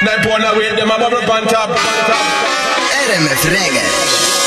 Nine pound away, them a bubble on top. RMF Reggae.